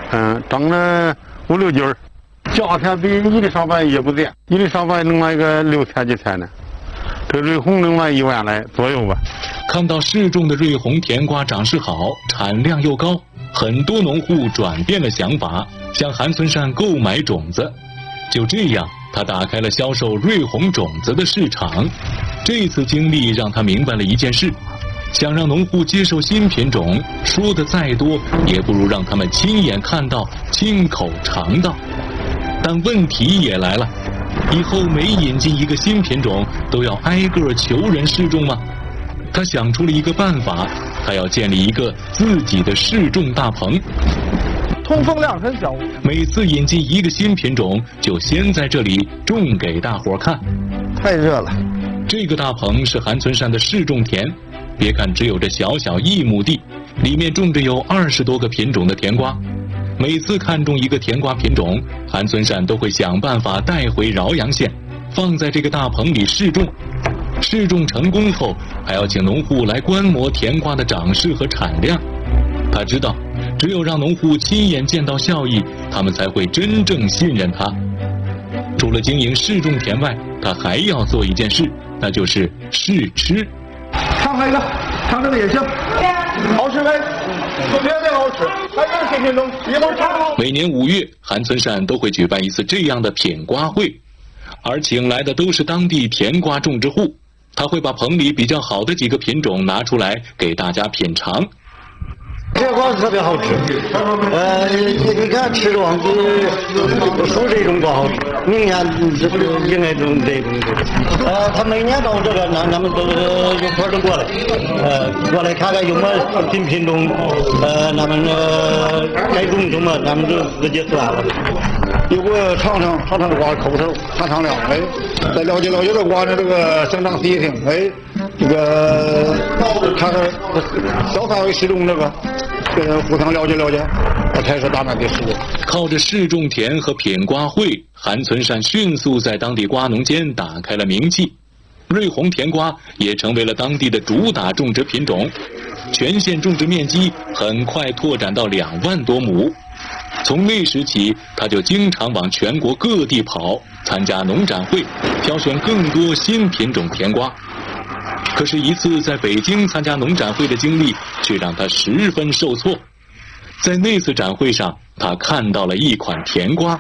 长了5、6斤儿，价钱比一粒沙白也不低，一粒沙白能卖个6千几千呢，这瑞红能卖1万来左右吧。 看到市种的瑞红甜瓜长势好，产量又高，很多农户转变了想法，向韩村善购买种子。就这样，他打开了销售瑞红种子的市场。这次经历让他明白了一件事：想让农户接受新品种，说的再多，也不如让他们亲眼看到、亲口尝到。但问题也来了，以后每引进一个新品种，都要挨个求人试种吗？他想出了一个办法，他要建立一个自己的试种大棚， 通风量很小。 每次引进一个新品种，就先在这里种给大伙看。 太热了。 这个大棚是韩村善的试种田，别看只有这小小1亩地，里面种着有20多个品种的甜瓜。每次看中一个甜瓜品种，韩村善都会想办法带回饶阳县，放在这个大棚里试种。试种成功后，还要请农户来观摩甜瓜的长势和产量。他知道，只有让农户亲眼见到效益，他们才会真正信任他。除了经营试种田外，他还要做一件事，那就是试吃。 尝一个，尝这个也行，好吃没？特别的好吃，还有新品种，一会儿尝好。 每年5月，韩村善都会举办一次这样的品瓜会，而请来的都是当地甜瓜种植户。他会把棚里比较好的几个品种拿出来给大家品尝。 这瓜特别好吃，你看吃着熟这种瓜好吃，明年应该种这种。他每年到这个，咱们都有伙都过来，过来看看有没有新品种，咱们该种什么，咱们就直接算了。 有个尝尝瓜口头，尝量，再了解这瓜的这个生长习性，这个看看小范围试种这个。互相了解，这才是大麦的试种。 靠着试种田和品瓜会，韩村善迅速在当地瓜农间打开了名气。瑞红甜瓜也成为了当地的主打种植品种，全县种植面积很快拓展到2万多亩。从那时起，他就经常往全国各地跑，参加农展会，挑选更多新品种甜瓜。可是，一次在北京参加农展会的经历，却让他十分受挫。在那次展会上，他看到了一款甜瓜。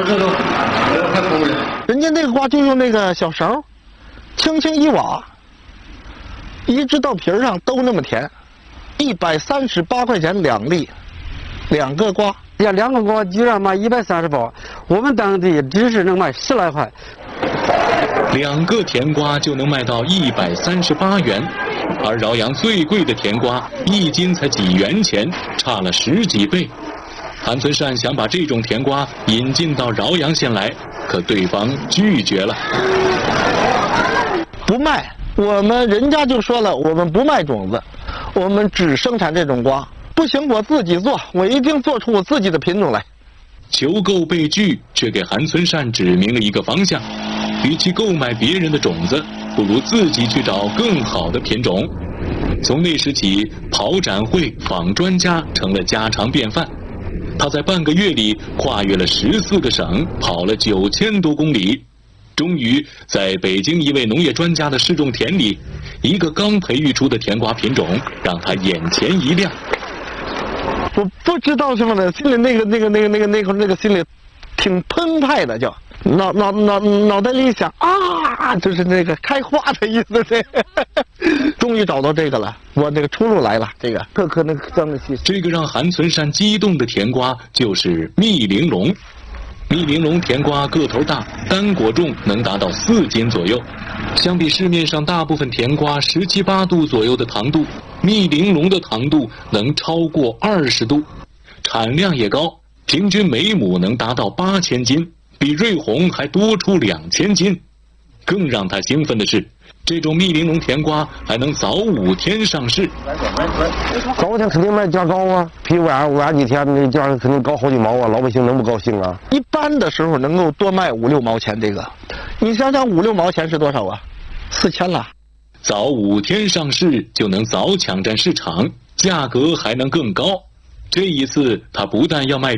人家那个瓜就用那个小勺，轻轻一挖，一直到皮儿上都那么甜，138块钱2粒，2个瓜。 要2个瓜居然卖130包，我们当地只是能卖10来块。 2个甜瓜就能卖到138元，而饶阳最贵的甜瓜1斤才几元钱，差了10几倍。韩村善想把这种甜瓜引进到饶阳县来，可对方拒绝了。 不卖，人家就说了，我们不卖种子，我们只生产这种瓜。不行，我自己做，我一定做出我自己的品种来。 求购被拒，却给韩村善指明了一个方向：与其购买别人的种子，不如自己去找更好的品种。从那时起，跑展会、访专家成了家常便饭。他在半个月里跨越了14个省，跑了9000多公里。终于在北京一位农业专家的试种田里，一个刚培育出的甜瓜品种让他眼前一亮。 我不知道什么的，心里那个心里挺澎湃的，就脑袋里想啊，就是那个开花的意思。终于找到这个了，我这个出路来了，这个可能这么细。 这个让韩村善激动的甜瓜就是蜜玲珑。蜜玲珑甜瓜个头大，单果重能达到4斤左右。相比市面上大部分甜瓜17、8度左右的糖度，蜜玲珑的糖度能超过20度，产量也高，平均每亩能达到8000斤，比瑞红还多出2000斤。更让他兴奋的是，这种蜜玲珑甜瓜还能早5天上市。 早5天肯定卖价高啊，比晚几天那价肯定高好几毛啊，老百姓能不高兴啊？ 一般的时候能够多卖5、6毛钱，这个，你想想5、6毛钱是多少啊？4000了。 早5天上市就能早抢占市场，价格还能更高。这一次他不但要卖